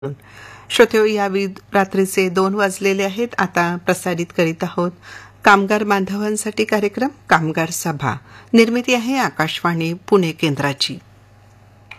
श्रोतेहो, रात्रीचे 2 वाजलेले आहेत. आता प्रसारित करीत आहोत कामगार बांधवांसाठी कार्यक्रम कामगार सभा. निर्मिती आहे आकाशवाणी पुणे केंद्राची.